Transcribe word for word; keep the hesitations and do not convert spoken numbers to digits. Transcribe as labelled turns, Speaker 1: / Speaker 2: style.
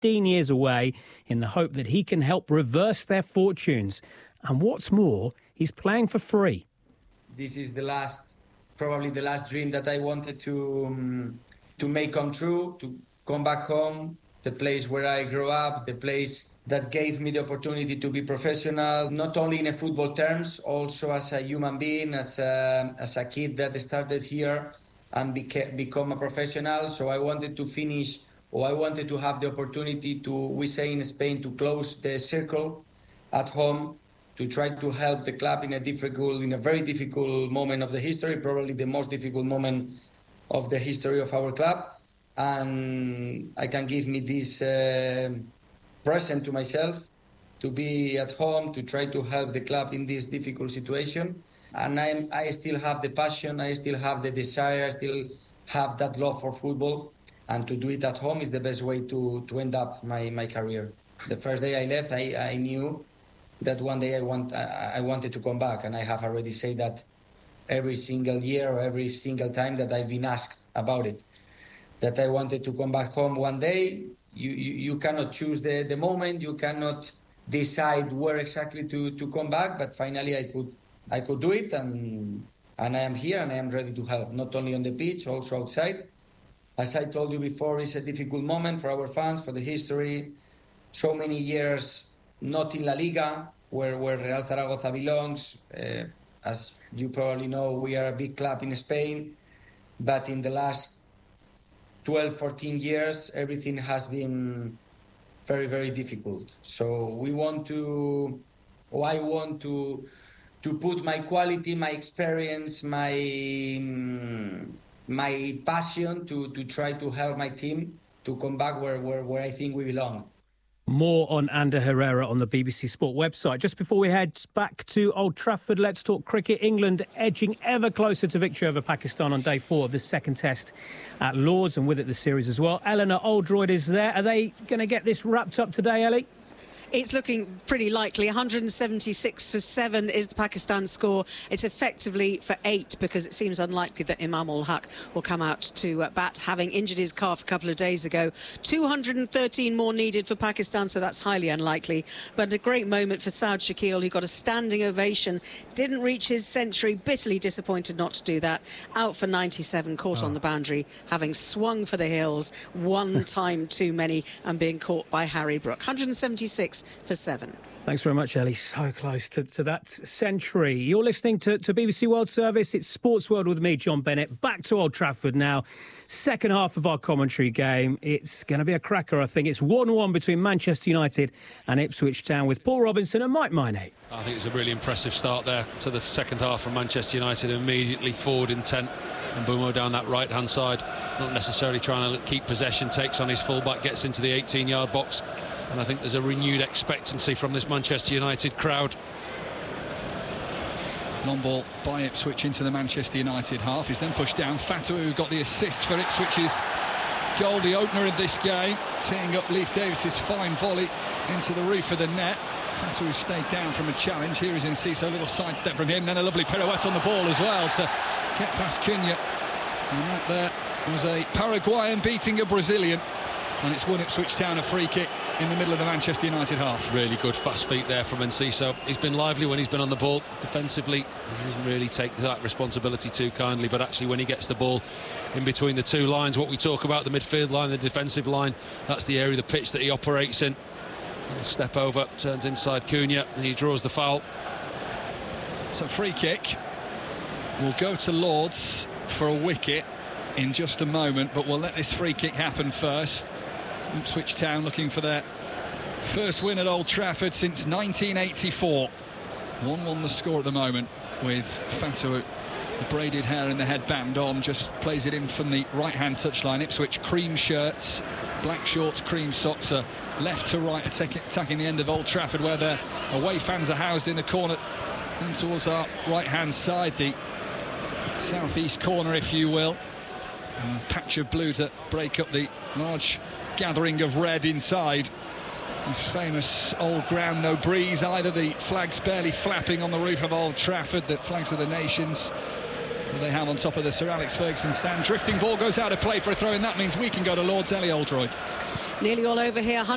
Speaker 1: fifteen years away in the hope that he can help reverse their fortunes. And what's more, he's playing for free.
Speaker 2: This is the last, probably the last dream that I wanted to um, to make come true, to come back home, the place where I grew up, the place that gave me the opportunity to be professional, not only in a football terms, also as a human being, as a, as a kid that started here and beca- become a professional. So I wanted to finish, or I wanted to have the opportunity to, we say in Spain, to close the circle at home, to try to help the club in a difficult, in a very difficult moment of the history, probably the most difficult moment of the history of our club. And I can give me this uh, present to myself, to be at home, to try to help the club in this difficult situation. And I'm, I still have the passion, I still have the desire, I still have that love for football. And to do it at home is the best way to, to end up my, my career. The first day I left, I, I knew that one day I want I, I wanted to come back. And I have already said that every single year or every single time that I've been asked about it, that I wanted to come back home one day. You, you, you cannot choose the, the moment, you cannot decide where exactly to, to come back, but finally I could I could do it, and and I am here and I am ready to help, not only on the pitch, also outside. As I told you before, it's a difficult moment for our fans, for the history. So many years not in La Liga, where, where Real Zaragoza belongs. Uh, as you probably know, we are a big club in Spain, but in the last twelve, fourteen years, everything has been very, very difficult. So we want to, or I want to, to put my quality, my experience, my my passion to, to try to help my team to come back where, where, where I think we belong.
Speaker 1: More on Ander Herrera on the B B C Sport website. Just before we head back to Old Trafford, let's talk cricket. England edging ever closer to victory over Pakistan on day four of the second test at Lord's, and with it the series as well. Eleanor Oldroyd is there. Are they going to get this wrapped up today, Ellie?
Speaker 3: It's looking pretty likely. one hundred seventy-six for seven is the Pakistan score. It's effectively for eight because it seems unlikely that Imam ul Haq will come out to uh, bat, having injured his calf a couple of days ago. two hundred thirteen more needed for Pakistan, so that's highly unlikely. But a great moment for Saud Shakil, who got a standing ovation, didn't reach his century, bitterly disappointed not to do that. Out for ninety-seven, caught oh. on the boundary, having swung for the hills one time too many and being caught by Harry Brook. one hundred seventy-six for seven.
Speaker 1: Thanks very much, Ellie. So close to, to that century. You're listening to, to B B C World Service. It's Sports World with me, John Bennett. Back to Old Trafford now. Second half of our commentary game. It's going to be a cracker, I think. It's one one between Manchester United and Ipswich Town with Paul Robinson and Mike Miney.
Speaker 4: I think it's a really impressive start there to the second half from Manchester United. Immediately forward intent. And Mbeumo down that right-hand side. Not necessarily trying to keep possession. Takes on his full-back, gets into the eighteen-yard box. And I think there's a renewed expectancy from this Manchester United crowd.
Speaker 5: Long ball by Ipswich into the Manchester United half. He's then pushed down. Fatou, who got the assist for Ipswich's goal, the opener of this game, teeing up Leif Davis's fine volley into the roof of the net. Fatou, who stayed down from a challenge. Here is Enciso, a little sidestep from him, then a lovely pirouette on the ball as well to get past Cunha. And that there was a Paraguayan beating a Brazilian. And it's won Ipswich Town a free kick in the middle of the Manchester United half.
Speaker 4: Really good fast feet there from Enciso. He's been lively when he's been on the ball. Defensively, he doesn't really take that responsibility too kindly, but actually when he gets the ball in between the two lines, what we talk about, the midfield line, the defensive line, that's the area of the pitch that he operates in. Little step over, turns inside Cunha, and he draws the foul.
Speaker 5: So free kick will go to Lords for a wicket in just a moment, but we'll let this free kick happen first. Ipswich Town looking for their first win at Old Trafford since nineteen eighty-four. one one the score at the moment, with Fatou, the braided hair and the headband on, just plays it in from the right-hand touchline. Ipswich cream shirts, black shorts, cream socks, are left to right, attacking the end of Old Trafford, where their away fans are housed in the corner and towards our right-hand side, the southeast corner, if you will. A patch of blue to break up the large gathering of red inside this famous old ground. No breeze either, the flags barely flapping on the roof of Old Trafford, the flags of the nations that they have on top of the Sir Alex Ferguson stand. Drifting ball goes out of play for a throw, and that means we can go to Lord's. Ellie Oldroyd.
Speaker 3: Nearly all over here.